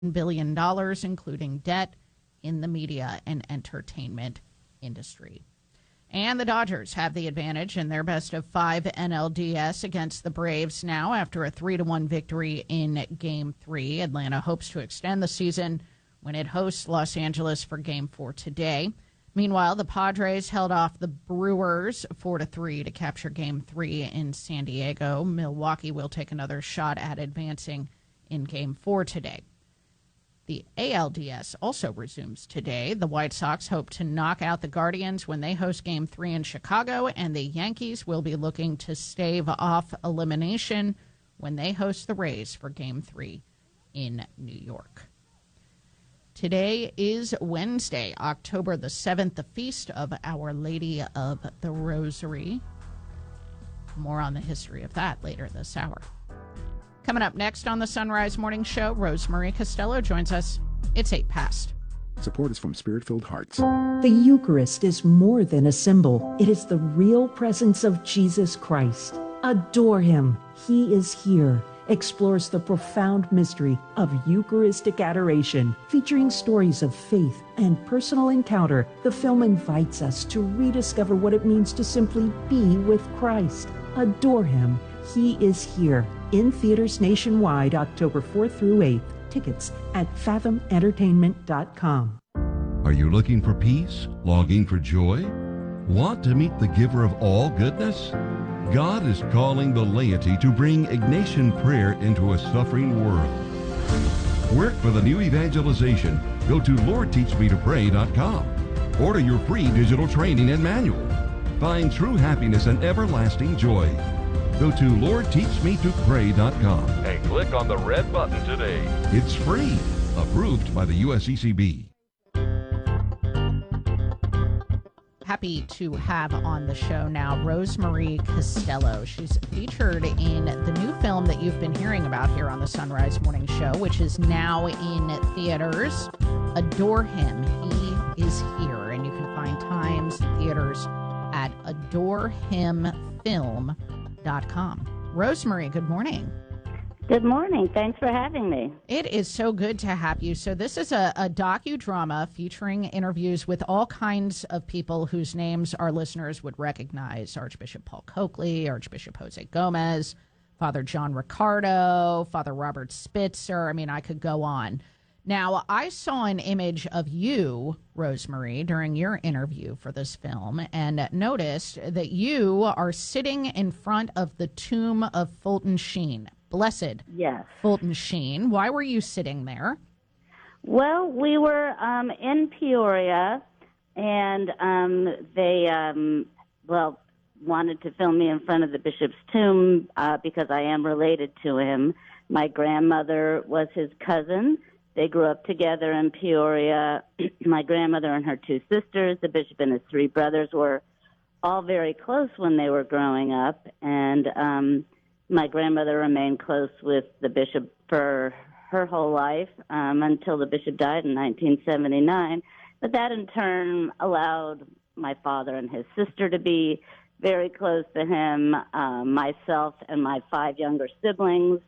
billion, including debt in the media and entertainment industry. And the Dodgers have the advantage in their best of 5 NLDS against the Braves now after a 3-1 victory in Game 3. Atlanta hopes to extend the season when it hosts Los Angeles for Game 4 today. Meanwhile, the Padres held off the Brewers 4-3 to capture Game 3 in San Diego. Milwaukee will take another shot at advancing in Game 4 today. The ALDS also resumes today. The White Sox hope to knock out the Guardians when they host Game 3 in Chicago, and the Yankees will be looking to stave off elimination when they host the Rays for Game 3 in New York. Today is Wednesday, October the 7th, the feast of Our Lady of the Rosary. More on the history of that later this hour. Coming up next on the Sunrise Morning Show, Rosemarie Costello joins us. It's 8 past. Support is from Spirit-Filled Hearts. The Eucharist is more than a symbol. It is the real presence of Jesus Christ. Adore him. He is here. Explores the profound mystery of Eucharistic adoration. Featuring stories of faith and personal encounter, the film invites us to rediscover what it means to simply be with Christ. Adore him. He is here. In theaters nationwide, October 4th through 8th. Tickets at fathomentertainment.com. Are you looking for peace? Longing for joy? Want to meet the giver of all goodness? God is calling the laity to bring Ignatian prayer into a suffering world. Work for the new evangelization. Go to LordTeachMeToPray.com. Order your free digital training and manual. Find true happiness and everlasting joy. Go to LordTeachMeToPray.com and click on the red button today. It's free. Approved by the USCCB. Happy to have on the show now Rosemarie Costello. She's featured in the new film that you've been hearing about here on the Sunrise Morning Show, which is now in theaters. Adore Him. He is here. And you can find times and theaters at adorehimfilm.com. Rosemarie, good morning. Good morning. Thanks for having me. It is so good to have you. So this is a docudrama featuring interviews with all kinds of people whose names our listeners would recognize. Archbishop Paul Coakley, Archbishop Jose Gomez, Father John Riccardo, Father Robert Spitzer. I mean, I could go on. Now, I saw an image of you, Rosemarie, during your interview for this film and noticed that you are sitting in front of the tomb of Fulton Sheen. Blessed Yes. Fulton Sheen. Why were you sitting there? Well, we were in Peoria, and they wanted to film me in front of the bishop's tomb because I am related to him. My grandmother was his cousin. They grew up together in Peoria. My grandmother and her 2 sisters, the bishop and his 3 brothers, were all very close when they were growing up, and my grandmother remained close with the bishop for her whole life until the bishop died in 1979. But that in turn allowed my father and his sister to be very close to him, myself and my 5 younger siblings.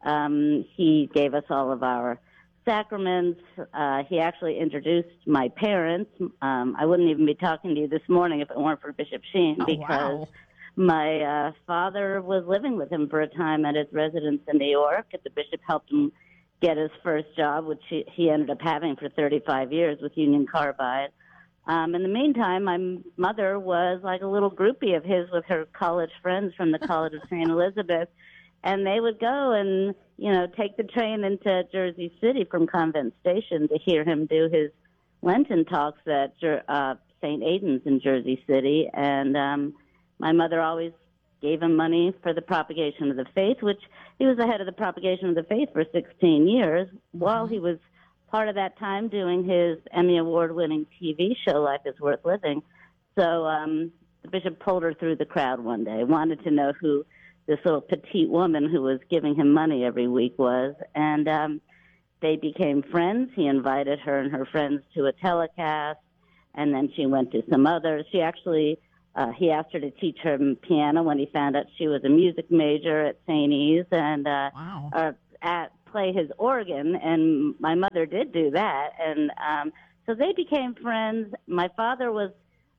He gave us all of our sacraments. He actually introduced my parents. I wouldn't even be talking to you this morning if it weren't for Bishop Sheen, because my father was living with him for a time at his residence in New York. The bishop helped him get his first job, which he ended up having for 35 years with Union Carbide. In the meantime, my mother was like a little groupie of his with her college friends from the College of St. Elizabeth. And they would go and, take the train into Jersey City from Convent Station to hear him do his Lenten talks at St. Aidan's in Jersey City. And my mother always gave him money for the propagation of the faith, which he was the head of the propagation of the faith for 16 years, while he was part of that time doing his Emmy Award-winning TV show, Life is Worth Living. So the bishop pulled her through the crowd one day, wanted to know who this little petite woman who was giving him money every week was, and they became friends. He invited her and her friends to a telecast, and then she went to some others. She actually, he asked her to teach her piano when he found out she was a music major at St. E's, and play his organ, and my mother did do that. And so they became friends. My father was,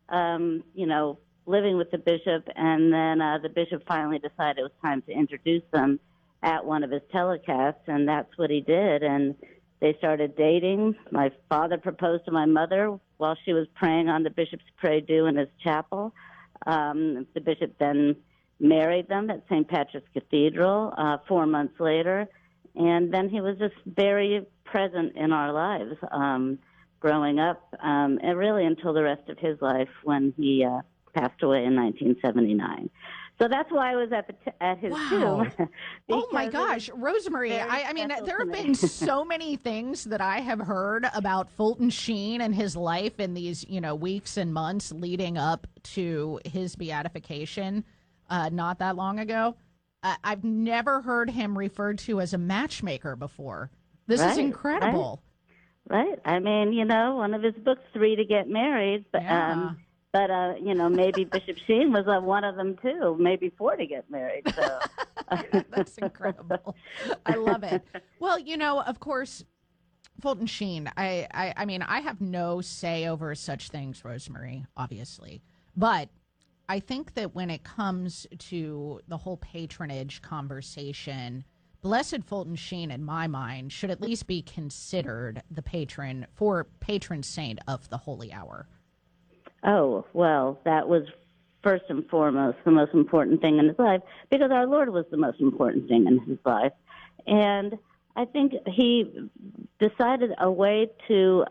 living with the bishop, and then the bishop finally decided it was time to introduce them at one of his telecasts, and that's what he did. And they started dating. My father proposed to my mother while she was praying on the bishop's prie-dieu in his chapel. The bishop then married them at St. Patrick's Cathedral 4 months later. And then he was just very present in our lives growing up, and really until the rest of his life when he passed away in 1979. So that's why I was at his tomb. Oh my gosh, Rosemary! I mean, there have been so many things that I have heard about Fulton Sheen and his life in these, weeks and months leading up to his beatification, not that long ago. I've never heard him referred to as a matchmaker before. This is incredible. Right. I mean, one of his books, 3 to Get Married, but. Yeah. But, maybe Bishop Sheen was one of them, too. Maybe 4 to get married. So. That's incredible. I love it. Well, of course, Fulton Sheen, I mean, I have no say over such things, Rosemary, obviously. But I think that when it comes to the whole patronage conversation, Blessed Fulton Sheen, in my mind, should at least be considered the patron saint of the Holy Hour. Oh, well, that was first and foremost the most important thing in his life, because our Lord was the most important thing in his life. And I think he decided a way to,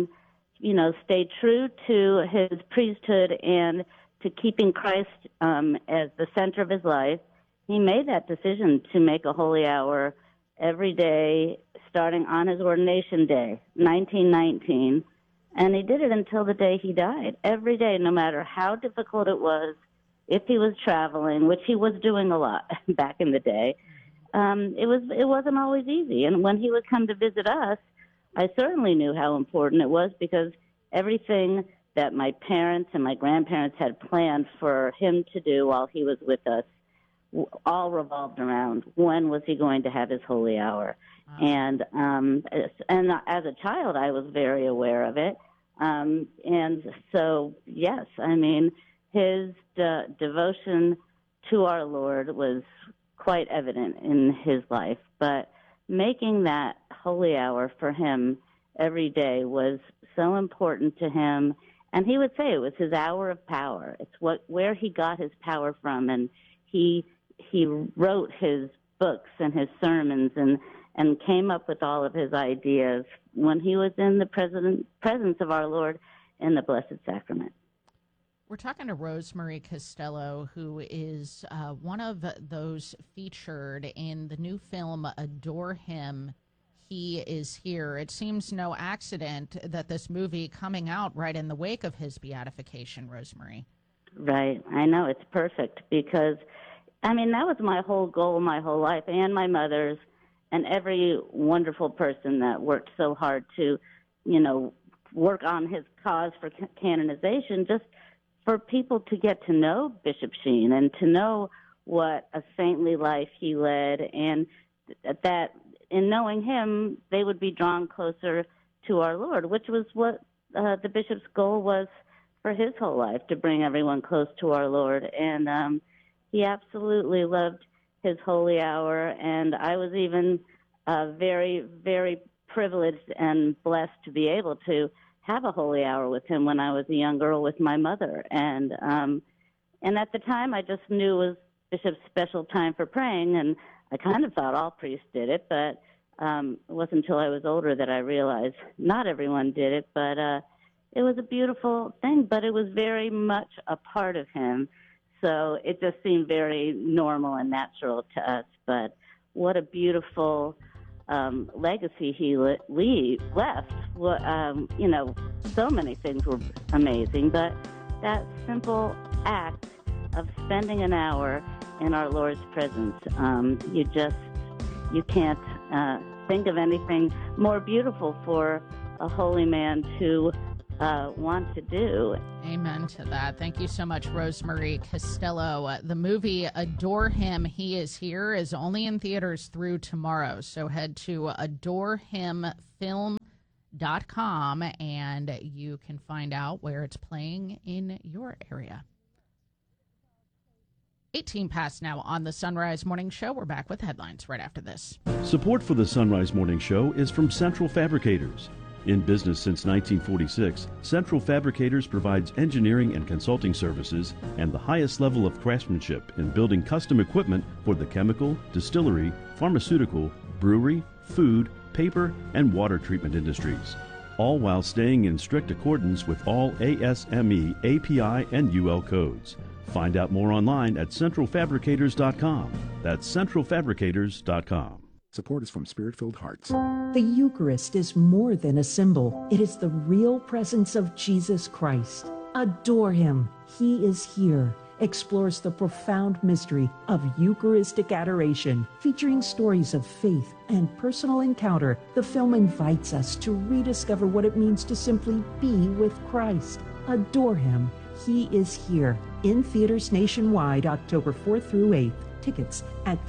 stay true to his priesthood and to keeping Christ as the center of his life. He made that decision to make a holy hour every day, starting on his ordination day, 1919. And he did it until the day he died. Every day, no matter how difficult it was, if he was traveling, which he was doing a lot back in the day, it wasn't always easy. And when he would come to visit us, I certainly knew how important it was, because everything that my parents and my grandparents had planned for him to do while he was with us all revolved around when was he going to have his holy hour. Wow. And as a child, I was very aware of it. And so, yes, I mean, his devotion to our Lord was quite evident in his life. But making that holy hour for him every day was so important to him. And he would say it was his hour of power. It's where he got his power from. And he wrote his books and his sermons and came up with all of his ideas when he was in the presence of our Lord in the Blessed Sacrament. We're talking to Rosemary Costello, who is one of those featured in the new film Adore Him, He Is Here. It seems no accident that this movie coming out right in the wake of his beatification, Rosemary. Right. I know. It's perfect because, I mean, that was my whole goal my whole life, and my mother's, and every wonderful person that worked so hard to, work on his cause for canonization, just for people to get to know Bishop Sheen and to know what a saintly life he led, and that in knowing him, they would be drawn closer to our Lord, which was what the bishop's goal was for his whole life, to bring everyone close to our Lord. And he absolutely loved his holy hour, and I was even very, very privileged and blessed to be able to have a holy hour with him when I was a young girl with my mother. And at the time, I just knew it was Bishop's special time for praying, and I kind of thought all priests did it, but it wasn't until I was older that I realized not everyone did it, but it was a beautiful thing, but it was very much a part of him. So it just seemed very normal and natural to us. But what a beautiful legacy he left. So many things were amazing, but that simple act of spending an hour in our Lord's presence, you can't think of anything more beautiful for a holy man to want to do. Amen to that. Thank you so much, Rosemarie Costello. The movie Adore Him, He Is Here is only in theaters through tomorrow. So head to adorehimfilm.com and you can find out where it's playing in your area. 18 past now on the Sunrise Morning Show. We're back with headlines right after this. Support for the Sunrise Morning Show is from Central Fabricators. In business since 1946, Central Fabricators provides engineering and consulting services and the highest level of craftsmanship in building custom equipment for the chemical, distillery, pharmaceutical, brewery, food, paper, and water treatment industries, all while staying in strict accordance with all ASME, API, and UL codes. Find out more online at centralfabricators.com. That's centralfabricators.com. Support is from Spirit-Filled Hearts. The Eucharist is more than a symbol. It is the real presence of Jesus Christ. Adore Him. He is here. Explores the profound mystery of Eucharistic adoration, featuring stories of faith and personal encounter. The film invites us to rediscover what it means to simply be with Christ. Adore Him. He is here. In theaters nationwide, October 4th through 8th. Tickets at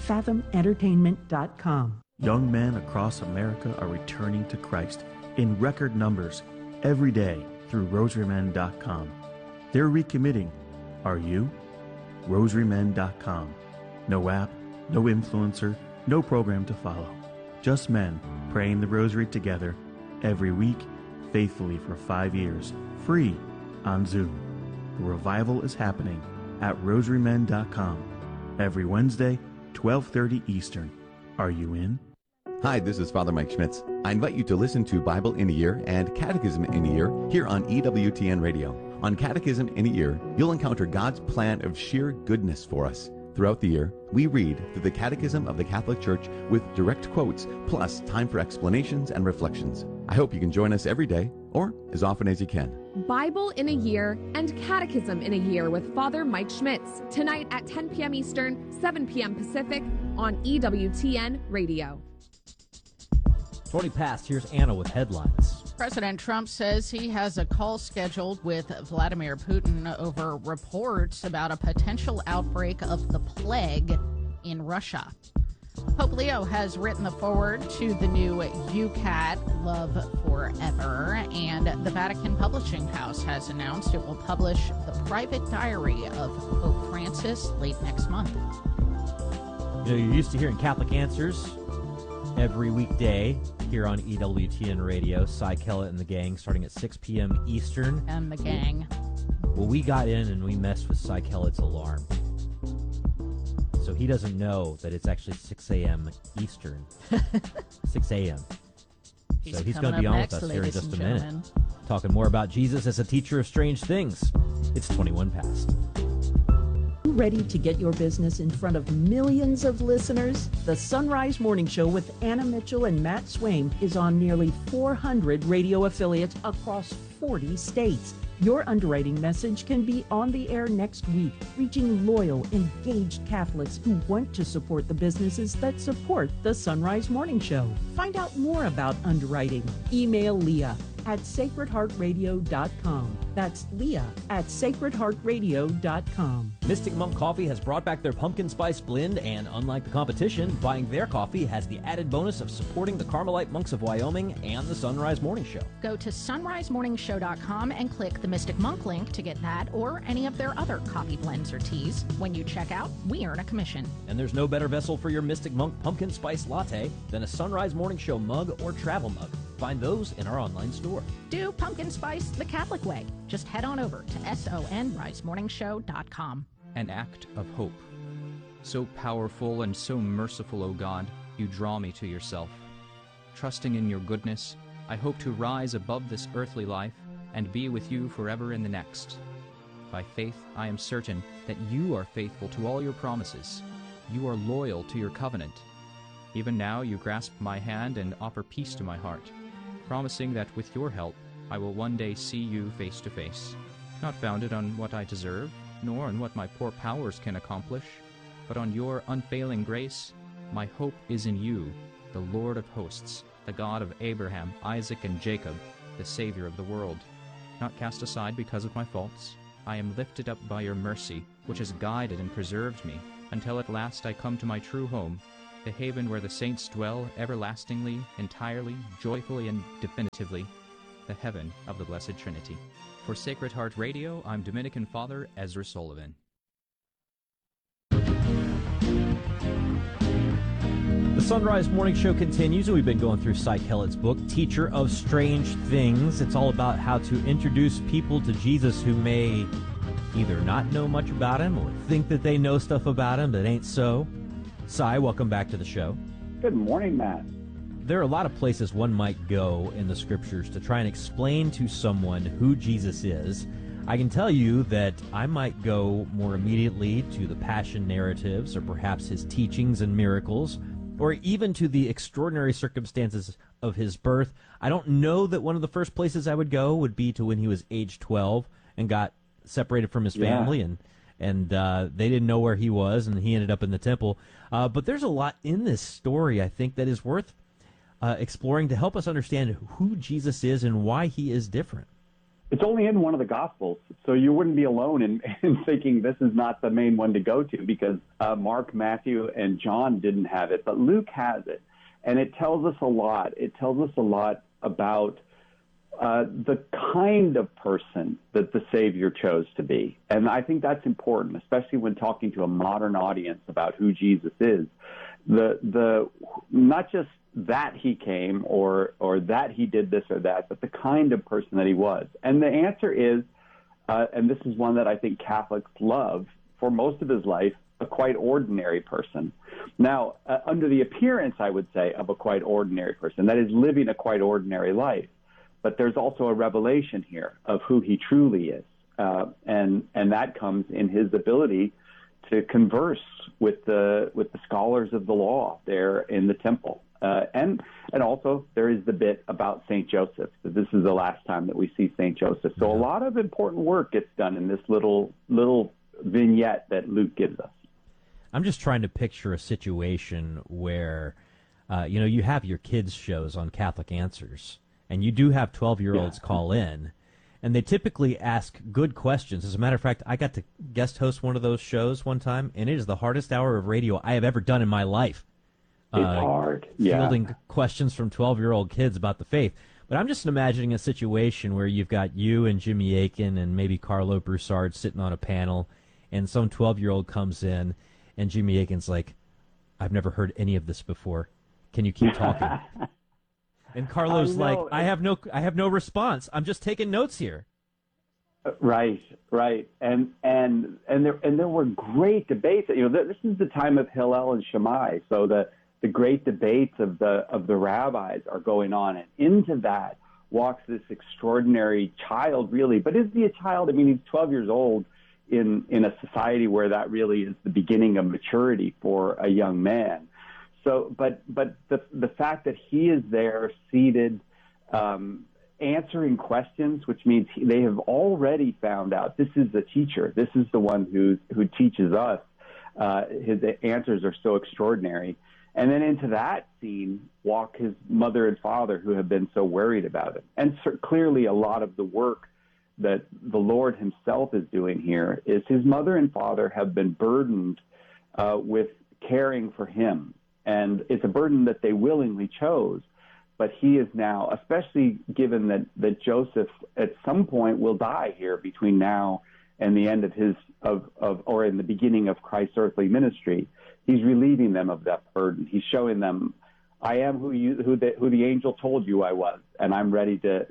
fathomentertainment.com. Young men across America are returning to Christ in record numbers every day through rosarymen.com. They're recommitting. Are you? rosarymen.com. No app, no influencer, no program to follow. Just men praying the rosary together every week, faithfully for 5 years, free on Zoom. The revival is happening at rosarymen.com. Every Wednesday, 12:30 Eastern. Are you in? Hi, this is Father Mike Schmitz. I invite you to listen to Bible in a Year and Catechism in a Year here on EWTN Radio. On Catechism in a Year, you'll encounter God's plan of sheer goodness for us. Throughout the year, we read through the Catechism of the Catholic Church with direct quotes, plus time for explanations and reflections. I hope you can join us every day, or as often as you can. Bible in a Year and Catechism in a Year with Father Mike Schmitz, tonight at 10 p.m. Eastern, 7 p.m. Pacific on EWTN Radio. 20 past, here's Anna with headlines. President Trump says he has a call scheduled with Vladimir Putin over reports about a potential outbreak of the plague in Russia. Pope Leo has written the foreword to the new UCAT, Love Forever, and the Vatican Publishing House has announced it will publish the private diary of Pope Francis late next month. You know, you're used to hearing Catholic Answers every weekday here on EWTN Radio. Cy Kellett and the gang starting at 6 p.m. Eastern. And the gang. Well, we got in and we messed with Cy Kellett's alarm. So he doesn't know that it's actually 6 a.m. Eastern. 6 a.m. So he's going to be on with us here in just a minute. Talking more about Jesus as a teacher of strange things. It's 21 past. Ready to get your business in front of millions of listeners? The Sunrise Morning Show with Anna Mitchell and Matt Swaim is on nearly 400 radio affiliates across 40 states. Your underwriting message can be on the air next week, reaching loyal, engaged Catholics who want to support the businesses that support the Sunrise Morning Show. Find out more about underwriting. Email Leah at sacredheartradio.com. That's Leah at sacredheartradio.com. Mystic Monk Coffee has brought back their pumpkin spice blend, and unlike the competition, buying their coffee has the added bonus of supporting the Carmelite Monks of Wyoming and the Sunrise Morning Show. Go to sunrisemorningshow.com and click the Mystic Monk link to get that or any of their other coffee blends or teas. When you check out, we earn a commission. And there's no better vessel for your Mystic Monk pumpkin spice latte than a Sunrise Morning Show mug or travel mug. Find those in our online store. Do pumpkin spice the Catholic way. Just head on over to sonrisemorningshow.com. An act of hope. So powerful and so merciful, O God, you draw me to yourself. Trusting in your goodness, I hope to rise above this earthly life and be with you forever in the next. By faith, I am certain that you are faithful to all your promises. You are loyal to your covenant. Even now you grasp my hand and offer peace to my heart, promising that with your help I will one day see you face to face, not founded on what I deserve, nor on what my poor powers can accomplish, but on your unfailing grace. My hope is in you, the Lord of hosts, the God of Abraham, Isaac, and Jacob, the Savior of the world. not cast aside because of my faults. I am lifted up by your mercy, which has guided and preserved me, until at last I come to my true home, the haven where the saints dwell everlastingly, entirely, joyfully, and definitively, the heaven of the Blessed Trinity. For Sacred Heart Radio, I'm Dominican Father Ezra Sullivan. The Sunrise Morning Show continues. We've been going through Cy Kellett's book, Teacher of Strange Things. It's all about how to introduce people to Jesus who may either not know much about him or think that they know stuff about him that ain't so. Cy, welcome back to the show. Good morning, Matt. There are a lot of places one might go in the scriptures to try and explain to someone who Jesus is. I can tell you that I might go more immediately to the Passion narratives, or perhaps his teachings and miracles, or even to the extraordinary circumstances of his birth. I don't know that one of the first places I would go would be to when he was age 12 and got separated from his family, and they didn't know where he was, and he ended up in the temple. But there's a lot in this story, I think, that is worth exploring to help us understand who Jesus is and why he is different. It's only in one of the Gospels, so you wouldn't be alone in thinking this is not the main one to go to, because Mark, Matthew, and John didn't have it, but Luke has it. And it tells us a lot. It tells us a lot about the kind of person that the Savior chose to be. And I think that's important, especially when talking to a modern audience about who Jesus is. The not just that he came or that he did this or that, but the kind of person that he was. And the answer is, and this is one that I think Catholics love, for most of his life, a quite ordinary person. Now, under the appearance, I would say, of a quite ordinary person, that is living a quite ordinary life. But there's also a revelation here of who he truly is. And that comes in his ability to converse with the scholars of the law there in the temple. And also there is the bit about St. Joseph, that this is the last time that we see St. Joseph. So a lot of important work gets done in this little vignette that Luke gives us. I'm just trying to picture a situation where, you have your kids' shows on Catholic Answers, and you do have 12-year-olds call in, and they typically ask good questions. As a matter of fact, I got to guest host one of those shows one time, and it is the hardest hour of radio I have ever done in my life. It's hard. Fielding questions from 12-year-old kids about the faith. But I'm just imagining a situation where you've got you and Jimmy Akin and maybe Carlo Broussard sitting on a panel, and some 12-year-old comes in, and Jimmy Akin's like, I've never heard any of this before. Can you keep talking? And Carlo's like, I have no response. I'm just taking notes here. Right. And there were great debates. This is the time of Hillel and Shammai, so the great debates of the rabbis are going on, and into that walks this extraordinary child, really. But is he a child? I mean, he's 12 years old in a society where that really is the beginning of maturity for a young man. So, but the fact that he is there, seated, answering questions, which means they have already found out this is the teacher. This is the one who teaches us. His answers are so extraordinary. And then into that scene walk his mother and father, who have been so worried about him. And clearly a lot of the work that the Lord himself is doing here is his mother and father have been burdened with caring for him. And it's a burden that they willingly chose. But he is now, especially given that Joseph at some point will die here between now and the end or in the beginning of Christ's earthly ministry, he's relieving them of that burden. He's showing them, I am who the angel told you I was, and I'm ready to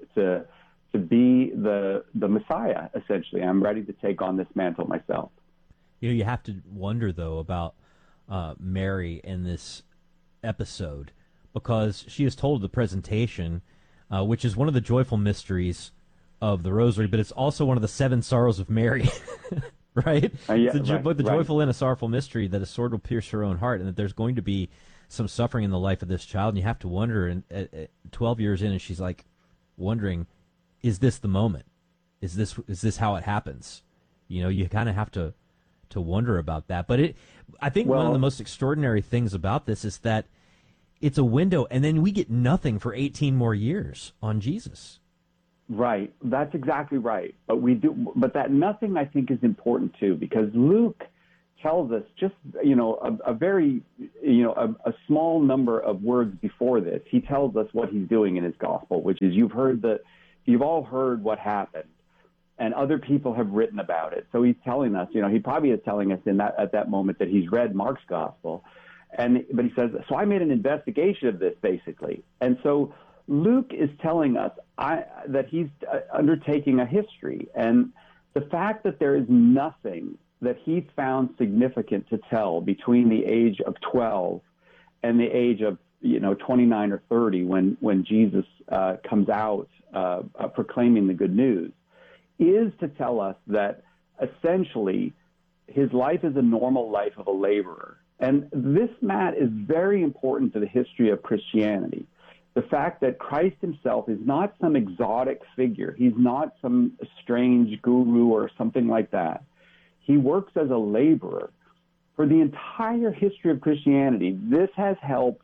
be the Messiah. Essentially, I'm ready to take on this mantle myself. You have to wonder though about Mary in this episode, because she is told the presentation, which is one of the joyful mysteries of the Rosary, but it's also one of the 7 sorrows of Mary, right? Both the joyful and a sorrowful mystery, that a sword will pierce her own heart, and that there's going to be some suffering in the life of this child. And you have to wonder, and 12 years in, and she's like wondering, is this the moment? Is this how it happens? You kind of have to wonder about that. But I think one of the most extraordinary things about this is that it's a window, and then we get nothing for 18 more years on Jesus. Right. That's exactly right. But that nothing, I think, is important too, because Luke tells us just, a very, a small number of words before this. He tells us what he's doing in his gospel, which is you've all heard what happened, and other people have written about it. So he's telling us, he probably is telling us at that moment that he's read Mark's gospel, but he says, so I made an investigation of this basically, and so Luke is telling us that he's undertaking a history, and the fact that there is nothing that he found significant to tell between the age of 12 and the age of 29 or 30 when Jesus comes out proclaiming the good news is to tell us that essentially his life is a normal life of a laborer. And this, Matt, is very important to the history of Christianity. The fact that Christ himself is not some exotic figure. He's not some strange guru or something like that. He works as a laborer. For the entire history of Christianity, this has helped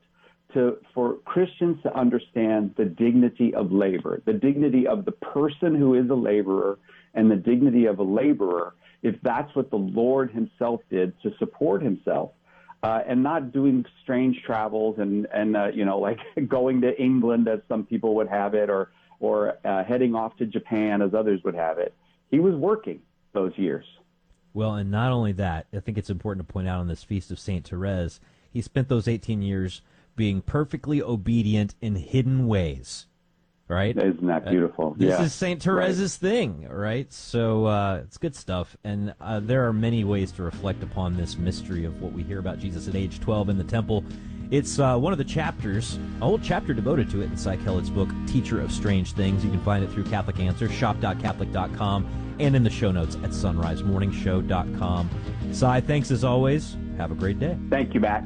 for Christians to understand the dignity of labor, the dignity of the person who is a laborer, and the dignity of a laborer, if that's what the Lord himself did to support himself. And not doing strange travels and like going to England as some people would have it, or heading off to Japan as others would have it. He was working those years. Well, and not only that, I think it's important to point out on this Feast of St. Therese, he spent those 18 years being perfectly obedient in hidden ways. Right? Isn't that beautiful? This is St. Therese's thing, right? So it's good stuff. And there are many ways to reflect upon this mystery of what we hear about Jesus at age 12 in the temple. It's one of the chapters, a whole chapter devoted to it in Cy Kellett's book, Teacher of Strange Things. You can find it through Catholic Answers, shop.catholic.com, and in the show notes at sunrisemorningshow.com. Cy, thanks as always. Have a great day. Thank you, Matt.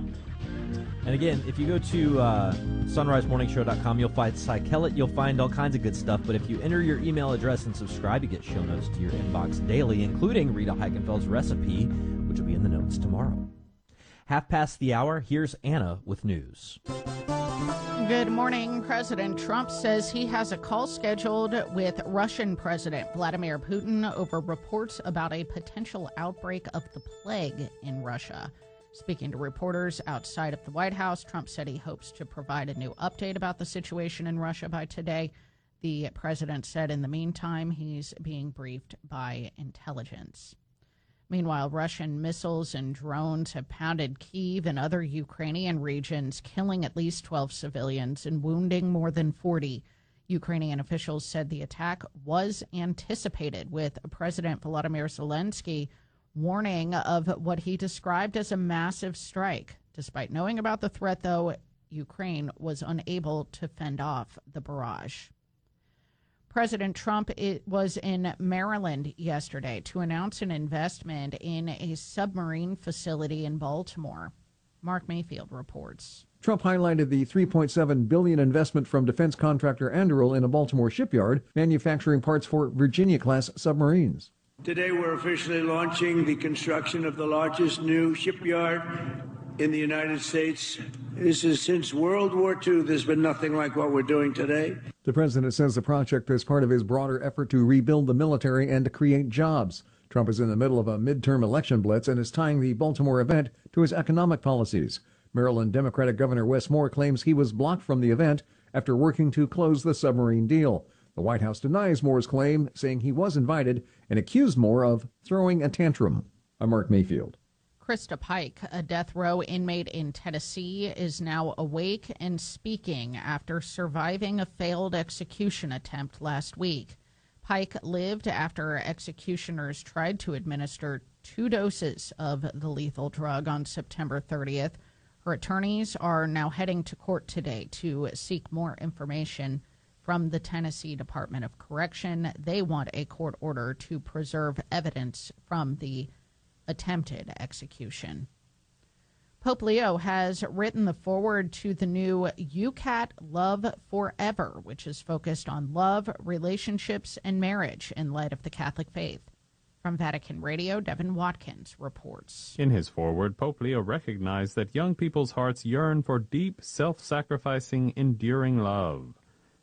And again, if you go to sunrisemorningshow.com, you'll find Cy Kellett. You'll find all kinds of good stuff. But if you enter your email address and subscribe, you get show notes to your inbox daily, including Rita Heikenfeld's recipe, which will be in the notes tomorrow. 1:30, here's Anna with news. Good morning. President Trump says he has a call scheduled with Russian President Vladimir Putin over reports about a potential outbreak of the plague in Russia. Speaking to reporters outside of the White House, Trump said he hopes to provide a new update about the situation in Russia by today. The president said in the meantime, he's being briefed by intelligence. Meanwhile, Russian missiles and drones have pounded Kyiv and other Ukrainian regions, killing at least 12 civilians and wounding more than 40. Ukrainian officials said the attack was anticipated, with President Volodymyr Zelensky warning of what he described as a massive strike. Despite knowing about the threat, though, Ukraine was unable to fend off the barrage. President Trump was in Maryland yesterday to announce an investment in a submarine facility in Baltimore. Mark Mayfield reports. Trump highlighted the $3.7 billion investment from defense contractor Anduril in a Baltimore shipyard, manufacturing parts for Virginia-class submarines. Today we're officially launching the construction of the largest new shipyard in the United States. This is since World War II, there's been nothing like what we're doing today. The president says the project is part of his broader effort to rebuild the military and to create jobs. Trump is in the middle of a midterm election blitz and is tying the Baltimore event to his economic policies. Maryland Democratic Governor Wes Moore claims he was blocked from the event after working to close the submarine deal. The White House denies Moore's claim, saying he was invited, and accused Moore of throwing a tantrum. I'm Mark Mayfield. Krista Pike, a death row inmate in Tennessee, is now awake and speaking after surviving a failed execution attempt last week. Pike lived after executioners tried to administer 2 doses of the lethal drug on September 30th. Her attorneys are now heading to court today to seek more information from the Tennessee Department of Correction. They want a court order to preserve evidence from the attempted execution. Pope Leo has written the foreword to the new UCAT Love Forever, which is focused on love, relationships, and marriage in light of the Catholic faith. From Vatican Radio, Devin Watkins reports. In his foreword, Pope Leo recognized that young people's hearts yearn for deep, self-sacrificing, enduring love.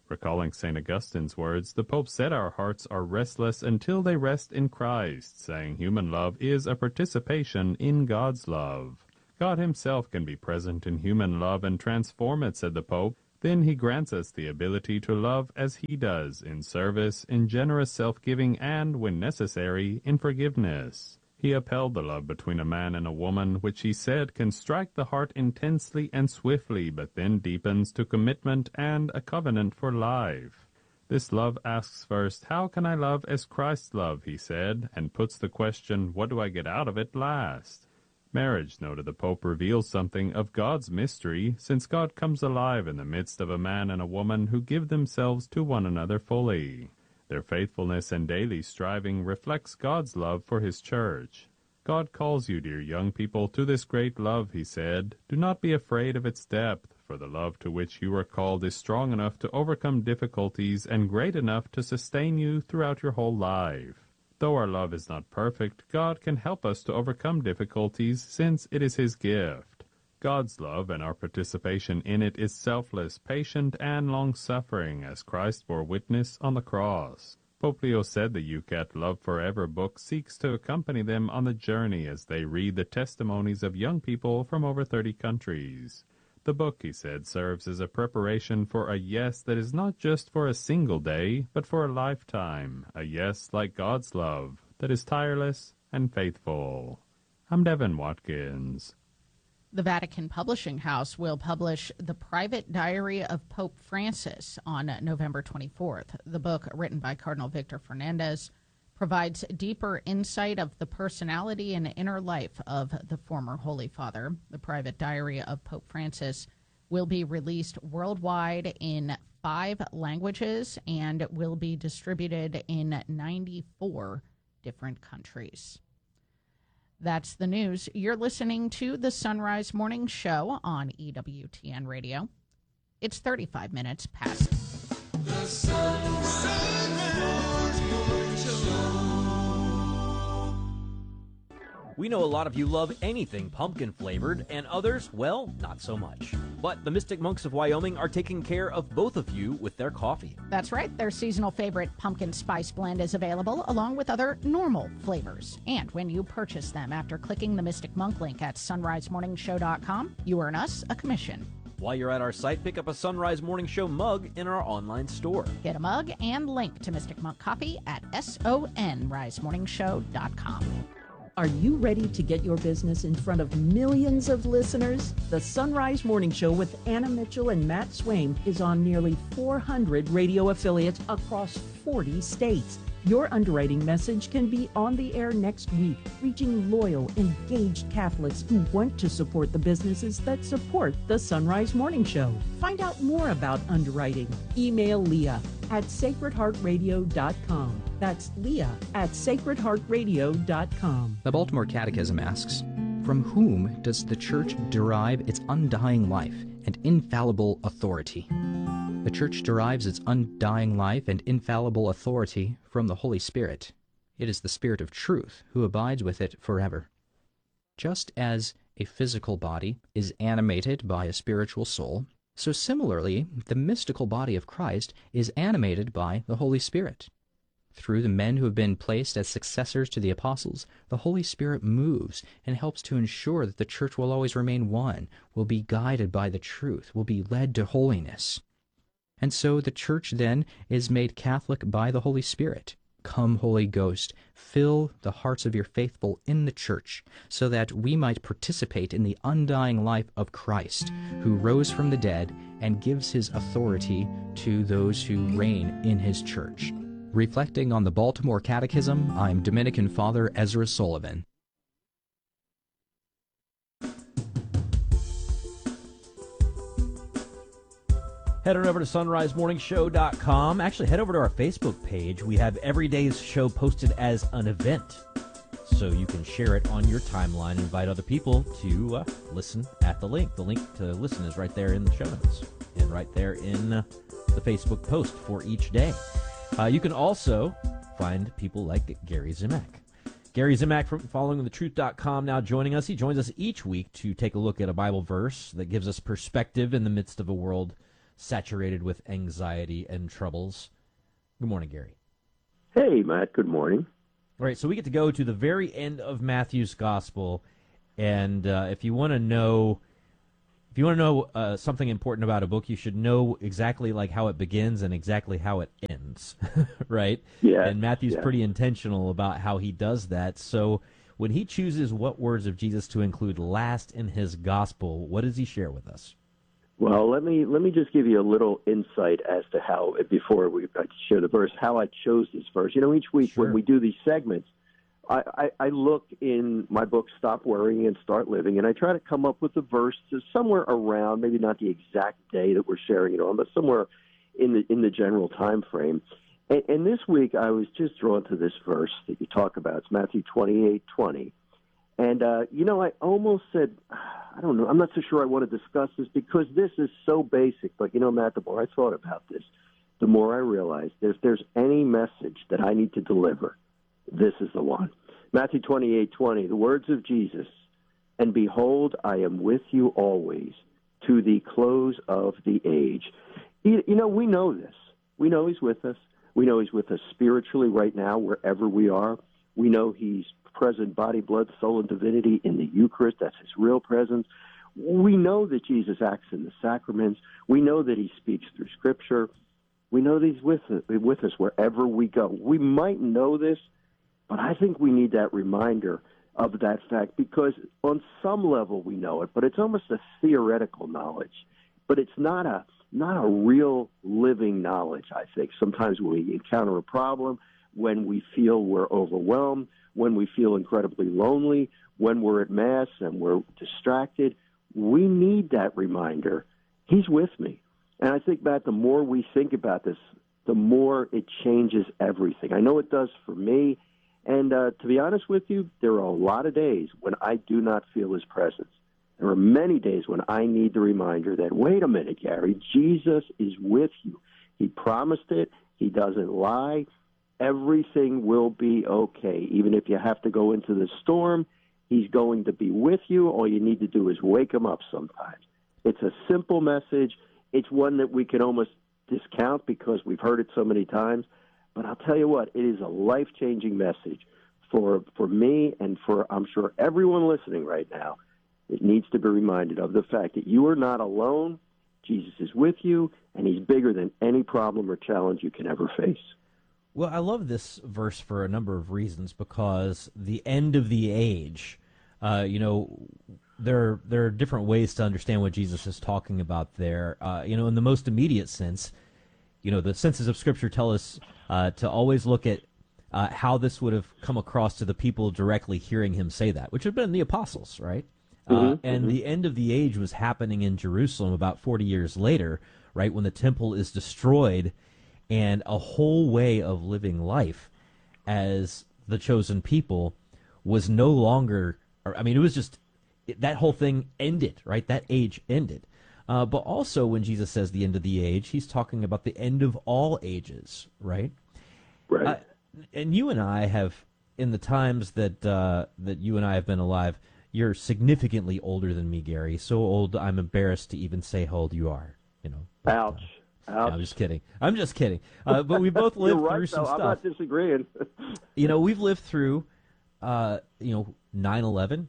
Recalling St. Augustine's words, the Pope said our hearts are restless until they rest in Christ, saying human love is a participation in God's love. God himself can be present in human love and transform it, said the Pope. Then he grants us the ability to love as he does, in service, in generous self-giving, and, when necessary, in forgiveness. He upheld the love between a man and a woman, which he said can strike the heart intensely and swiftly, but then deepens to commitment and a covenant for life. This love asks first, how can I love as Christ loved, he said, and puts the question, what do I get out of it, last? Marriage, noted the Pope, reveals something of God's mystery, since God comes alive in the midst of a man and a woman who give themselves to one another fully. Their faithfulness and daily striving reflects God's love for his church. God calls you, dear young people, to this great love, he said. Do not be afraid of its depth, for the love to which you are called is strong enough to overcome difficulties and great enough to sustain you throughout your whole life. Though our love is not perfect, God can help us to overcome difficulties, since it is his gift. God's love and our participation in it is selfless, patient, and long-suffering, as Christ bore witness on the cross. Pope Leo said the Yucat Love Forever book seeks to accompany them on the journey as they read the testimonies of young people from over 30 countries. The book, he said, serves as a preparation for a yes that is not just for a single day, but for a lifetime, a yes like God's love, that is tireless and faithful. I'm Devin Watkins. The Vatican Publishing House will publish The Private Diary of Pope Francis on November 24th. The book, written by Cardinal Victor Fernandez, provides deeper insight of the personality and inner life of the former Holy Father. The Private Diary of Pope Francis will be released worldwide in 5 languages and will be distributed in 94 different countries. That's the news. You're listening to the Sunrise Morning Show on EWTN Radio. It's 35 minutes past. The Sunrise Morning Show. We know a lot of you love anything pumpkin-flavored, and others, well, not so much. But the Mystic Monks of Wyoming are taking care of both of you with their coffee. That's right. Their seasonal favorite pumpkin spice blend is available, along with other normal flavors. And when you purchase them after clicking the Mystic Monk link at sunrisemorningshow.com, you earn us a commission. While you're at our site, pick up a Sunrise Morning Show mug in our online store. Get a mug and link to Mystic Monk Coffee at sunrisemorningshow.com. Are you ready to get your business in front of millions of listeners? The Sunrise Morning Show with Anna Mitchell and Matt Swaim is on nearly 400 radio affiliates across 40 states. Your underwriting message can be on the air next week, reaching loyal, engaged Catholics who want to support the businesses that support the Sunrise Morning Show. Find out more about underwriting. Email Leah at sacredheartradio.com. That's Leah at sacredheartradio.com. The Baltimore Catechism asks, from whom does the Church derive its undying life and infallible authority? The Church derives its undying life and infallible authority from the Holy Spirit. It is the Spirit of truth who abides with it forever. Just as a physical body is animated by a spiritual soul, so similarly the mystical body of Christ is animated by the Holy Spirit. Through the men who have been placed as successors to the apostles, the Holy Spirit moves and helps to ensure that the Church will always remain one, will be guided by the truth, will be led to holiness. And so the Church then is made Catholic by the Holy Spirit. Come, Holy Ghost, fill the hearts of your faithful in the Church, so that we might participate in the undying life of Christ, who rose from the dead and gives his authority to those who reign in his Church. Reflecting on the Baltimore Catechism, I'm Dominican Father Ezra Sullivan. Head on over to sunrisemorningshow.com. Actually, head over to our Facebook page. We have every day's show posted as an event, so you can share it on your timeline and invite other people to listen at the link. The link to listen is right there in the show notes and right there in the Facebook post for each day. You can also find people like Gary Zimak. Gary Zimak from followingthetruth.com now joining us. He joins us each week to take a look at a Bible verse that gives us perspective in the midst of a world saturated with anxiety and troubles. Good morning, Gary. Hey, Matt. Good morning. All right, so we get to go to the very end of Matthew's Gospel, and if you want to know something important about a book, you should know exactly like how it begins and exactly how it ends, right? Yeah. And Matthew's yeah. pretty intentional about how he does that. So when he chooses what words of Jesus to include last in his Gospel, what does he share with us? Well, let me just give you a little insight as to how, before I share the verse, how I chose this verse. You know, each week when we do these segments, I look in my book, Stop Worrying and Start Living, and I try to come up with a verse somewhere around, maybe not the exact day that we're sharing it on, but somewhere in the general time frame. And this week I was just drawn to this verse that you talk about. It's Matthew 28:20. And, I almost said, I don't know, I'm not so sure I want to discuss this because this is so basic. But, Matt, the more I thought about this, the more I realized if there's any message that I need to deliver, this is the one. Matthew 28:20, the words of Jesus, and behold, I am with you always to the close of the age. We know this. We know he's with us. We know he's with us spiritually right now, wherever we are. We know he's present, body, blood, soul, and divinity in the Eucharist. That's his real presence. We know that Jesus acts in the sacraments. We know that he speaks through Scripture. We know that he's with us wherever we go. We might know this, but I think we need that reminder of that fact because on some level we know it, but it's almost a theoretical knowledge. But it's not a real living knowledge, I think. Sometimes when we encounter a problem, when we feel we're overwhelmed, when we feel incredibly lonely, when we're at Mass and we're distracted, we need that reminder. He's with me. And I think, Matt, the more we think about this, the more it changes everything. I know it does for me. And to be honest with you, there are a lot of days when I do not feel his presence. There are many days when I need the reminder that, wait a minute, Gary, Jesus is with you. He promised it. He doesn't lie. Everything will be okay. Even if you have to go into the storm, he's going to be with you. All you need to do is wake him up sometimes. It's a simple message. It's one that we can almost discount because we've heard it so many times. But I'll tell you what, it is a life-changing message for me and for, I'm sure, everyone listening right now. It needs to be reminded of the fact that you are not alone. Jesus is with you, and he's bigger than any problem or challenge you can ever face. Well, I love this verse for a number of reasons because the end of the age, there are different ways to understand what Jesus is talking about there. In the most immediate sense, the senses of Scripture tell us to always look at how this would have come across to the people directly hearing him say that, which would have been the apostles, right? The end of the age was happening in Jerusalem about 40 years later, right, when the temple is destroyed and a whole way of living life as the chosen people was no longer, it was just, that whole thing ended, right? That age ended. But also when Jesus says the end of the age, he's talking about the end of all ages, right? Right. And you and I have, in the times that you and I have been alive, you're significantly older than me, Gary. So old, I'm embarrassed to even say how old you are. But, Ouch. No, I'm just kidding. But we both lived You're right, through some though. stuff. I'm not disagreeing. We've lived through, 9/11,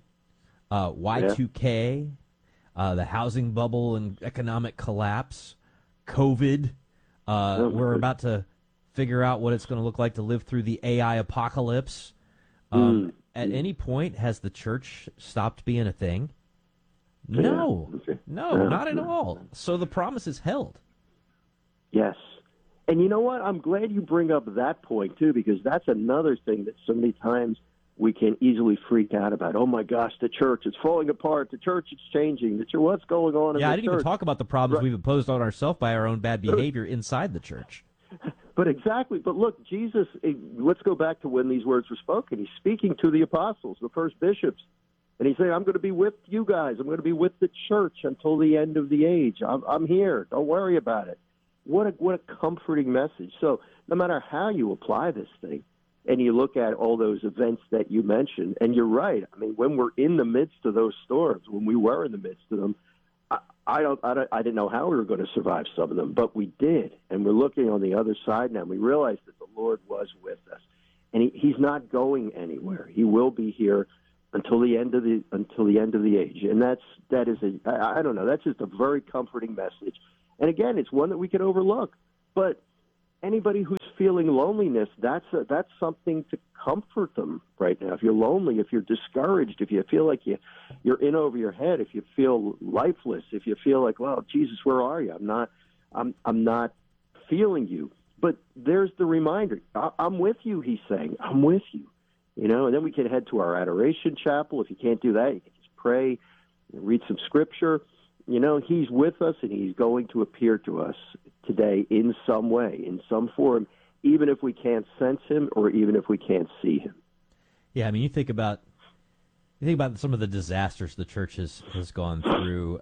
Y2K, the housing bubble and economic collapse, COVID. We're about to figure out what it's going to look like to live through the AI apocalypse. At any point, has the church stopped being a thing? No, not at all. So the promise is held. Yes. And you know what? I'm glad you bring up that point, too, because that's another thing that so many times we can easily freak out about. Oh, my gosh, the church is falling apart. The church is changing. What's going on in the church? I didn't even talk about the problems we've imposed on ourselves by our own bad behavior inside the church. But exactly. But look, Jesus, let's go back to when these words were spoken. He's speaking to the apostles, the first bishops. And he's saying, I'm going to be with you guys. I'm going to be with the church until the end of the age. I'm here. Don't worry about it. What a comforting message. So no matter how you apply this thing, and you look at all those events that you mentioned, and you're right. I mean, when we're in the midst of those storms, when we were in the midst of them, I didn't know how we were going to survive some of them, but we did. And we're looking on the other side now. And we realize that the Lord was with us, and he's not going anywhere. He will be here until the end of the age. And that is I don't know. That's just a very comforting message. And again, it's one that we can overlook. But anybody who's feeling loneliness, that's something to comfort them right now. If you're lonely, if you're discouraged, if you feel like you're in over your head, if you feel lifeless, if you feel like, well, Jesus, where are you? I'm not feeling you. But there's the reminder. I'm with you, he's saying. I'm with you. You know, and then we can head to our adoration chapel. If you can't do that, you can just pray, read some scripture. You know, he's with us, and he's going to appear to us today in some way, in some form, even if we can't sense him or even if we can't see him. Yeah, I mean, you think about some of the disasters the church has gone through.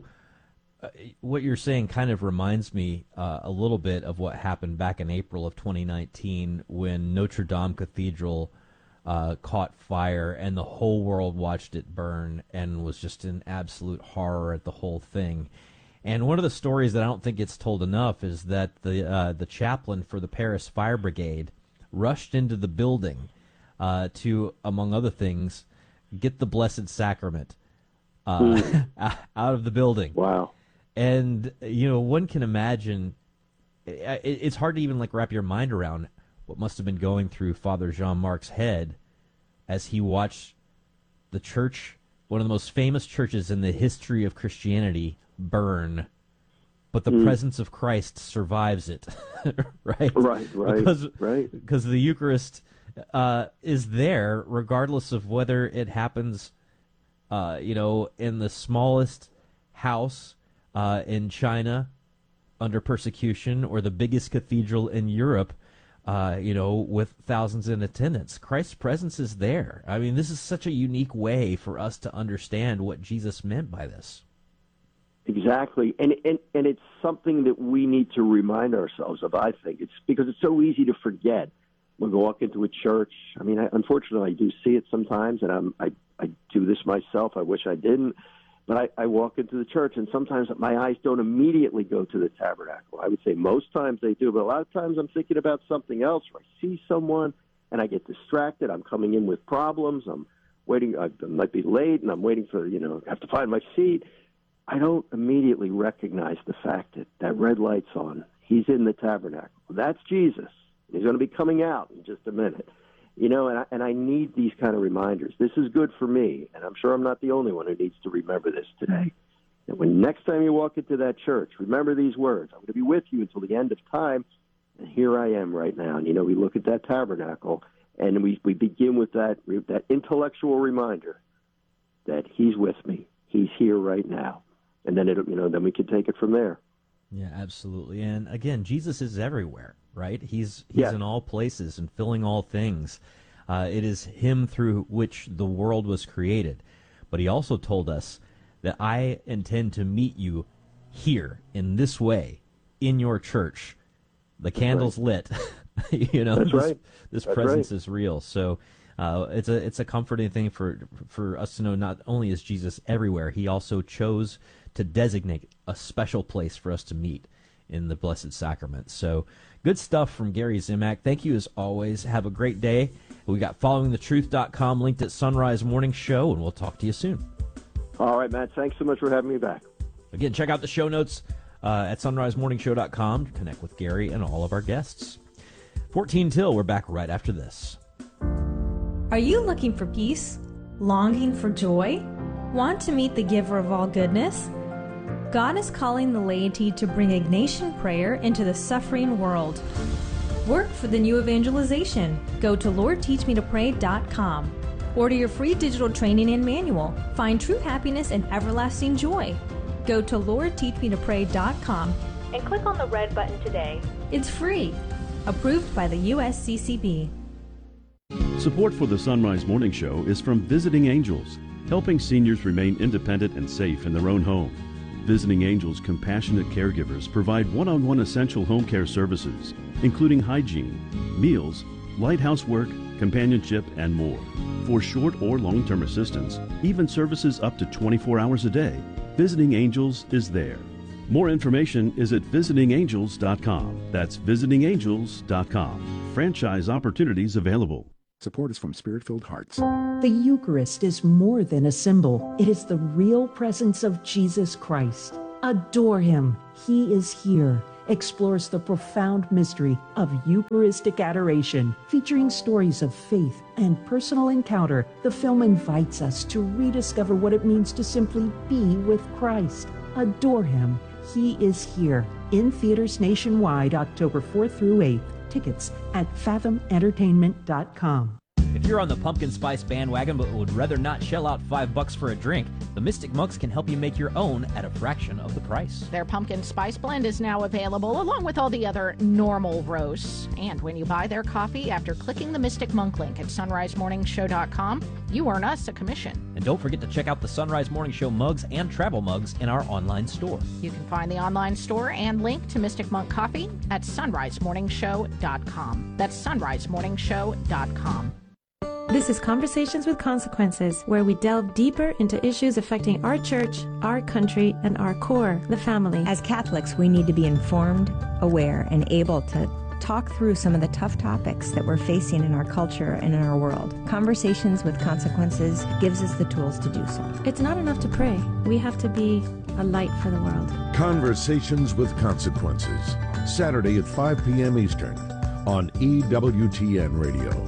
What you're saying kind of reminds me a little bit of what happened back in April of 2019 when Notre Dame Cathedral caught fire and the whole world watched it burn and was just in absolute horror at the whole thing. And one of the stories that I don't think gets told enough is that the chaplain for the Paris Fire Brigade rushed into the building to, among other things, get the Blessed Sacrament out of the building. Wow. And, one can imagine, it's hard to even wrap your mind around what must have been going through Father Jean-Marc's head as he watched the church, one of the most famous churches in the history of Christianity, burn, but the presence of Christ survives it, right? Right. Because the Eucharist is there regardless of whether it happens, in the smallest house in China under persecution or the biggest cathedral in Europe, with thousands in attendance. Christ's presence is there. I mean, this is such a unique way for us to understand what Jesus meant by this. Exactly. And it's something that we need to remind ourselves of, I think. It's because it's so easy to forget when we walk into a church. I mean, unfortunately, I do see it sometimes, and I do this myself. I wish I didn't. But I walk into the church, and sometimes my eyes don't immediately go to the tabernacle. I would say most times they do, but a lot of times I'm thinking about something else, or I see someone, and I get distracted. I'm coming in with problems. I'm waiting. I might be late, and I'm waiting for, I have to find my seat. I don't immediately recognize the fact that that red light's on. He's in the tabernacle. That's Jesus. He's going to be coming out in just a minute. And I need these kind of reminders. This is good for me, and I'm sure I'm not the only one who needs to remember this today. And when next time you walk into that church, remember these words. I'm going to be with you until the end of time, and here I am right now. And, we look at that tabernacle, and we begin with that intellectual reminder that he's with me. He's here right now. And then, then we can take it from there. Yeah, absolutely. And again, Jesus is everywhere, right? He's in all places and filling all things. It is him through which the world was created. But he also told us that I intend to meet you here in this way, in your church. The candle's lit. That's right. This presence is real. So it's a comforting thing for us to know not only is Jesus everywhere, he also chose to designate a special place for us to meet in the Blessed Sacrament. So good stuff from Gary Zimak. Thank you as always. Have a great day. We got followingthetruth.com linked at Sunrise Morning Show, and we'll talk to you soon. All right, Matt. Thanks so much for having me back. Again, check out the show notes at sunrisemorningshow.com to connect with Gary and all of our guests. 14 till. We're back right after this. Are you looking for peace? Longing for joy? Want to meet the giver of all goodness? God is calling the laity to bring Ignatian prayer into the suffering world. Work for the new evangelization. Go to LordTeachMeToPray.com. Order your free digital training and manual. Find true happiness and everlasting joy. Go to LordTeachMeToPray.com and click on the red button today. It's free. Approved by the USCCB. Support for the Sunrise Morning Show is from Visiting Angels, helping seniors remain independent and safe in their own home. Visiting Angels compassionate caregivers provide one-on-one essential home care services, including hygiene, meals, light housework, companionship, and more. For short or long-term assistance, even services up to 24 hours a day, Visiting Angels is there. More information is at visitingangels.com. That's visitingangels.com. Franchise opportunities available. Support is from Spirit-Filled Hearts. The Eucharist is more than a symbol. It is the real presence of Jesus Christ. Adore him. He is here. Explores the profound mystery of Eucharistic adoration. Featuring stories of faith and personal encounter, the film invites us to rediscover what it means to simply be with Christ. Adore him. He is here. In theaters nationwide, October 4th through 8th. Tickets at fathomentertainment.com. If you're on the pumpkin spice bandwagon but would rather not shell out $5 for a drink, the Mystic Monks can help you make your own at a fraction of the price. Their pumpkin spice blend is now available along with all the other normal roasts. And when you buy their coffee after clicking the Mystic Monk link at sunrisemorningshow.com, you earn us a commission. And don't forget to check out the Sunrise Morning Show mugs and travel mugs in our online store. You can find the online store and link to Mystic Monk Coffee at sunrisemorningshow.com. That's sunrisemorningshow.com. This is Conversations with Consequences, where we delve deeper into issues affecting our church, our country, and our core, the family. As Catholics, we need to be informed, aware, and able to talk through some of the tough topics that we're facing in our culture and in our world. Conversations with Consequences gives us the tools to do so. It's not enough to pray. We have to be a light for the world. Conversations with Consequences, Saturday at 5 p.m. Eastern on EWTN Radio.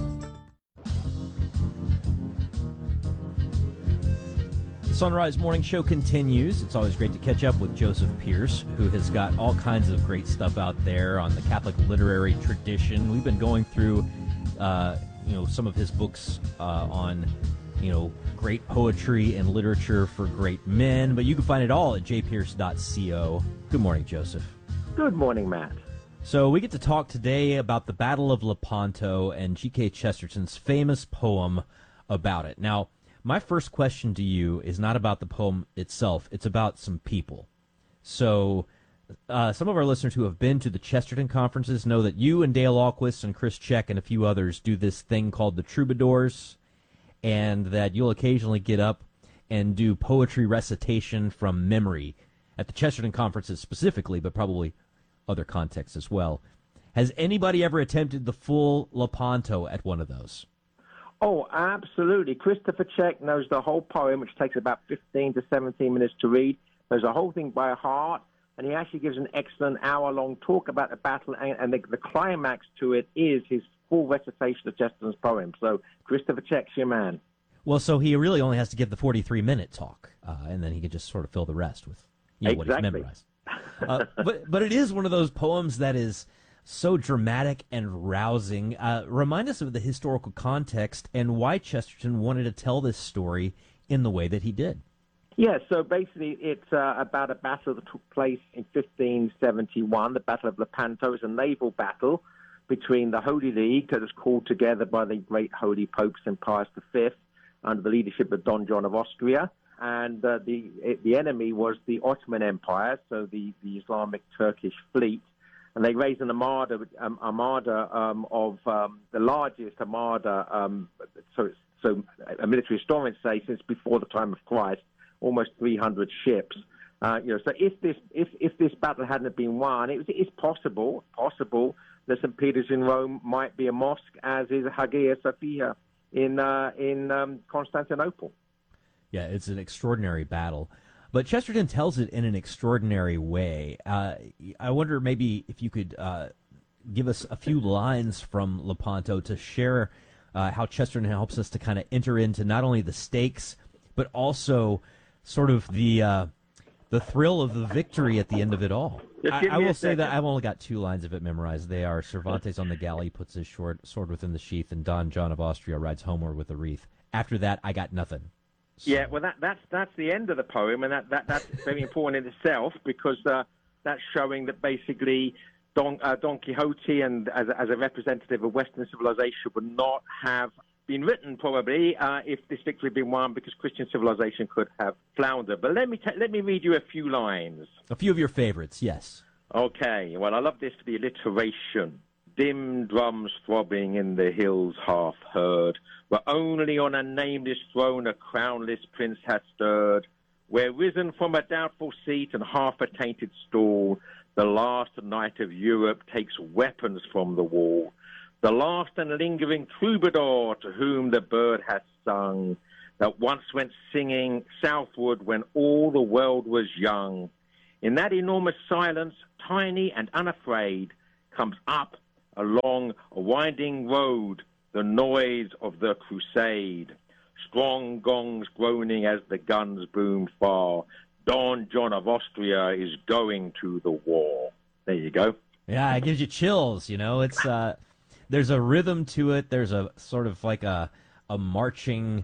Sunrise Morning Show continues. It's always great to catch up with Joseph Pearce, who has got all kinds of great stuff out there on the Catholic literary tradition. We've been going through, some of his books on, great poetry and literature for great men. But you can find it all at jpierce.co. Good morning, Joseph. Good morning, Matt. So we get to talk today about the Battle of Lepanto and G.K. Chesterton's famous poem about it. Now, my first question to you is not about the poem itself. It's about some people. So some of our listeners who have been to the Chesterton conferences know that you and Dale Ahlquist and Chris Check and a few others do this thing called the Troubadours, and that you'll occasionally get up and do poetry recitation from memory at the Chesterton conferences specifically, but probably other contexts as well. Has anybody ever attempted the full Lepanto at one of those? Oh, absolutely. Christopher Check knows the whole poem, which takes about 15 to 17 minutes to read. Knows the whole thing by heart, and he actually gives an excellent hour-long talk about the battle, and the climax to it is his full recitation of Chesterton's poem. So Christopher Check's your man. Well, so he really only has to give the 43-minute talk, and then he can just sort of fill the rest with what he's memorized. But it is one of those poems that is so dramatic and rousing. Remind us of the historical context and why Chesterton wanted to tell this story in the way that he did. Yeah, so basically it's about a battle that took place in 1571, the Battle of Lepanto. It was a naval battle between the Holy League that was called together by the great Holy Pope St. Pius V under the leadership of Don John of Austria. And the enemy was the Ottoman Empire, so the Islamic Turkish fleet. And they raised an armada of the largest armada, so military historians say, since before the time of Christ, almost 300 ships. So if this battle hadn't been won, it's possible that St. Peter's in Rome might be a mosque, as is Hagia Sophia in Constantinople. Yeah, it's an extraordinary battle. But Chesterton tells it in an extraordinary way. I wonder maybe if you could give us a few lines from Lepanto to share how Chesterton helps us to kind of enter into not only the stakes, but also sort of the thrill of the victory at the end of it all. I will say that I've only got 2 lines of it memorized. They are, Cervantes on the galley puts his sword within the sheath, and Don John of Austria rides homeward with a wreath. After that, I got nothing. Yeah, well, that's the end of the poem, and that's very important in itself, because that's showing that basically Don Quixote, and as a representative of Western civilization, would not have been written probably if this victory had been won, because Christian civilization could have floundered. But let me read you a few lines. A few of your favorites, yes. Okay. Well, I love this for the alliteration. Dim drums throbbing in the hills half heard, where only on a nameless throne a crownless prince had stirred, where risen from a doubtful seat and half a tainted stool, the last knight of Europe takes weapons from the wall. The last and lingering troubadour to whom the bird has sung, that once went singing southward when all the world was young. In that enormous silence, tiny and unafraid, comes up along a winding road the noise of the crusade. Strong gongs groaning as the guns boom far. Don John of Austria is going to the war. There you go. Yeah, it gives you chills, you know. It's there's a rhythm to it. There's a sort of like a marching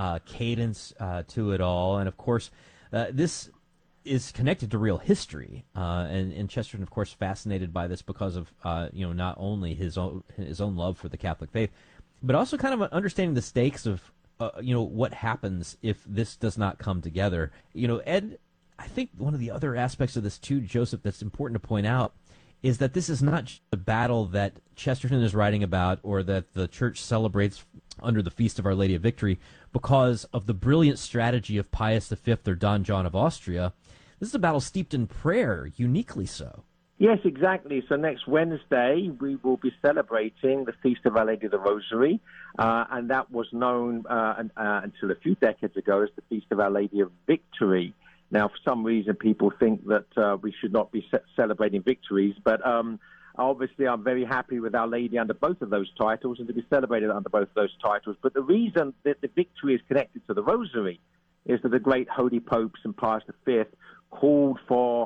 cadence to it all. And, of course, this is connected to real history. And Chesterton, of course, fascinated by this because of, not only his own love for the Catholic faith, but also kind of understanding the stakes of, what happens if this does not come together. Ed, I think one of the other aspects of this, too, Joseph, that's important to point out is that this is not just a battle that Chesterton is writing about or that the church celebrates under the Feast of Our Lady of Victory because of the brilliant strategy of Pius V or Don John of Austria. This is a battle steeped in prayer, uniquely so. Yes, exactly. So next Wednesday, we will be celebrating the Feast of Our Lady of the Rosary, and that was known until a few decades ago as the Feast of Our Lady of Victory. Now, for some reason, people think that we should not be celebrating victories, but obviously I'm very happy with Our Lady under both of those titles and to be celebrated under both of those titles. But the reason that the victory is connected to the Rosary is that the great Holy Pope St. Pius V called for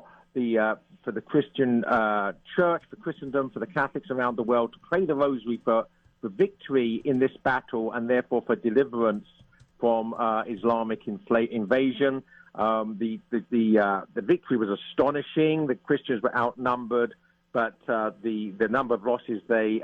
the Christian church, for Christendom, for the Catholics around the world to pray the Rosary for victory in this battle and therefore for deliverance from Islamic invasion. The victory was astonishing. The Christians were outnumbered, but the number of losses they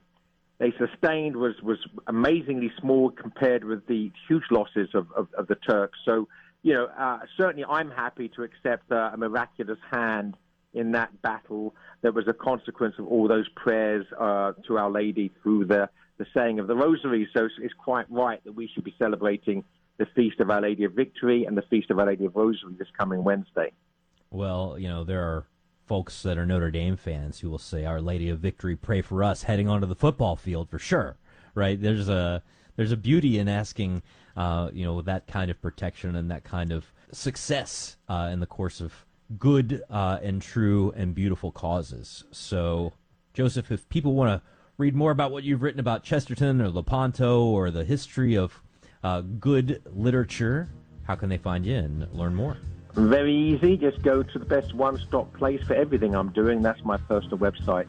sustained was amazingly small compared with the huge losses of the Turks. So, certainly I'm happy to accept a miraculous hand in that battle that was a consequence of all those prayers to Our Lady through the saying of the Rosary. So it's quite right that we should be celebrating the Feast of Our Lady of Victory and the Feast of Our Lady of Rosary this coming Wednesday. Well, there are folks that are Notre Dame fans who will say, Our Lady of Victory, pray for us heading onto the football field for sure, right? There's a beauty in asking, that kind of protection and that kind of success in the course of good and true and beautiful causes. So, Joseph, if people want to read more about what you've written about Chesterton or Lepanto or the history of good literature, how can they find you and learn more? Very easy. Just go to the best one-stop place for everything I'm doing. That's my personal website,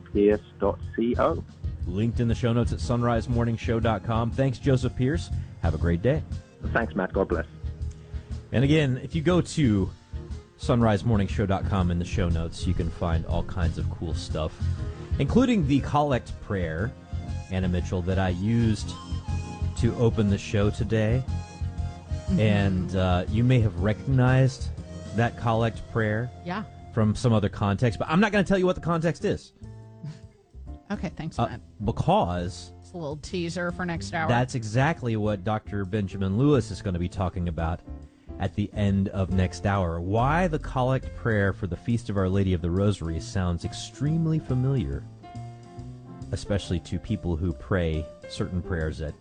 jpierce.co. Linked in the show notes at sunrisemorningshow.com. Thanks, Joseph Pierce. Have a great day. Thanks, Matt. God bless. And again, if you go to sunrisemorningshow.com in the show notes, you can find all kinds of cool stuff, including the collect prayer, Anna Mitchell, that I used to open the show today. Mm-hmm. And you may have recognized that collect prayer from some other context, but I'm not going to tell you what the context is. Okay, thanks, Matt. Because it's a little teaser for next hour. That's exactly what Dr. Benjamin Lewis is going to be talking about at the end of next hour. Why the collect prayer for the Feast of Our Lady of the Rosary sounds extremely familiar, especially to people who pray certain prayers at,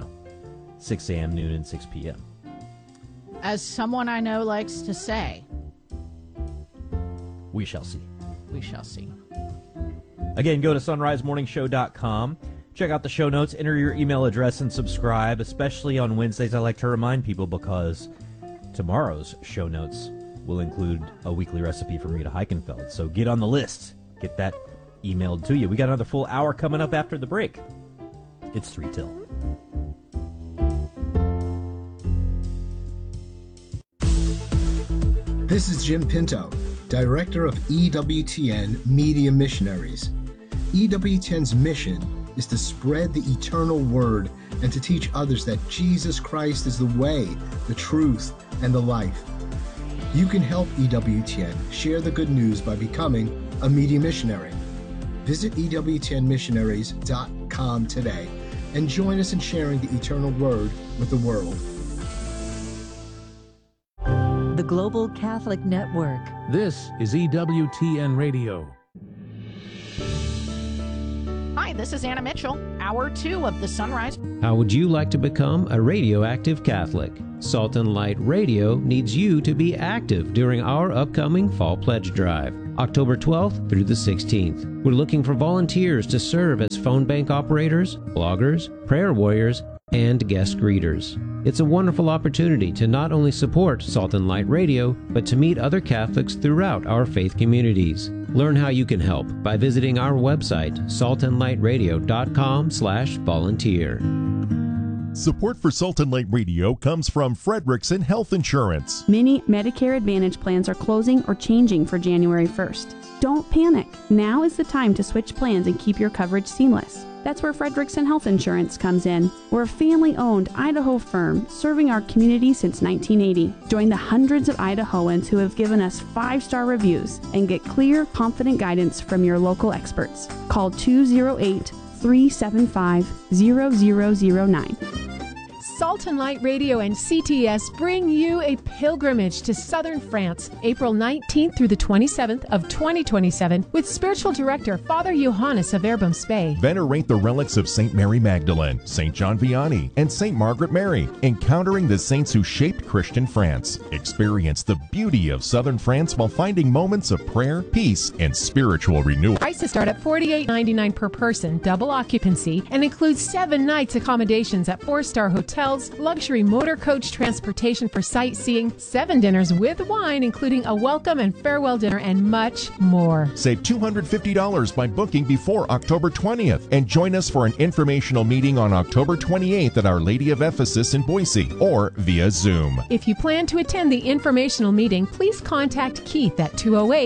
6 a.m., noon, and 6 p.m. As someone I know likes to say, we shall see. We shall see. Again, go to sunrisemorningshow.com. Check out the show notes, enter your email address, and subscribe. Especially on Wednesdays, I like to remind people because tomorrow's show notes will include a weekly recipe from Rita Heikenfeld. So get on the list. Get that emailed to you. We got another full hour coming up after the break. It's 3 till. This is Jim Pinto, Director of EWTN Media Missionaries. EWTN's mission is to spread the eternal word and to teach others that Jesus Christ is the way, the truth, and the life. You can help EWTN share the good news by becoming a media missionary. Visit EWTNmissionaries.com today and join us in sharing the eternal word with the world. Global Catholic Network. This is EWTN Radio. Hi, this is Anna Mitchell, Hour 2 of the Sunrise. How would you like to become a radioactive Catholic? Salt and Light Radio needs you to be active during our upcoming Fall Pledge Drive, October 12th through the 16th. We're looking for volunteers to serve as phone bank operators, bloggers, prayer warriors, and guest greeters. It's a wonderful opportunity to not only support Salt and Light Radio, but to meet other Catholics throughout our faith communities. Learn how you can help by visiting our website, saltandlightradio.com/volunteer. Support for Salt and Light Radio comes from Fredrickson Health Insurance. Many Medicare Advantage plans are closing or changing for January 1st. Don't panic. Now is the time to switch plans and keep your coverage seamless. That's where Fredrickson Health Insurance comes in. We're a family-owned Idaho firm serving our community since 1980. Join the hundreds of Idahoans who have given us 5-star reviews and get clear, confident guidance from your local experts. Call 208-375-0009. Salt and Light Radio and CTS bring you a pilgrimage to southern France, April 19th through the 27th of 2027, with spiritual director Father Johannes of Erboom-Spey. Venerate the relics of St. Mary Magdalene, St. John Vianney, and St. Margaret Mary, encountering the saints who shaped Christian France. Experience the beauty of southern France while finding moments of prayer, peace, and spiritual renewal. Prices start at $48.99 per person, double occupancy, and includes 7 nights accommodations at 4-star hotels, luxury motor coach transportation for sightseeing, 7 dinners with wine, including a welcome and farewell dinner, and much more. Save $250 by booking before October 20th and join us for an informational meeting on October 28th at Our Lady of Ephesus in Boise or via Zoom. If you plan to attend the informational meeting, please contact Keith at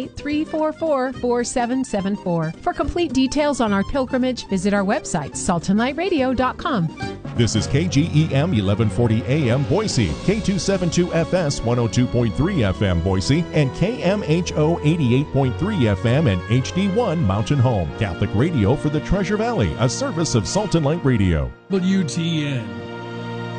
208-344-4774. For complete details on our pilgrimage, visit our website, saltandlightradio.com. This is KGEM 1140 AM Boise, K272FS 102.3 FM Boise, and KMHO 88.3 FM and HD1 Mountain Home. Catholic radio for the Treasure Valley, a service of Salt and Light Radio. WTN